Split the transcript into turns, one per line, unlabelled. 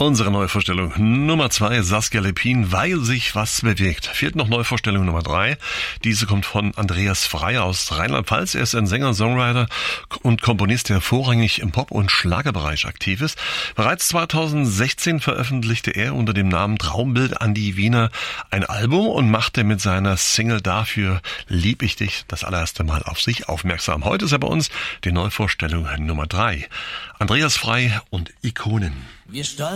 Unsere Neuvorstellung Nummer 2, Saskia Lepin, weil sich was bewegt. Fehlt noch Neuvorstellung Nummer 3. Diese kommt von Andreas Frey aus Rheinland-Pfalz. Er ist ein Sänger, Songwriter und Komponist, der vorrangig im Pop- und Schlagerbereich aktiv ist. Bereits 2016 veröffentlichte er unter dem Namen Traumbild an die Wiener ein Album und machte mit seiner Single Dafür lieb ich dich das allererste Mal auf sich aufmerksam. Heute ist er bei uns die Neuvorstellung Nummer 3. Andreas Frey und Ikonen.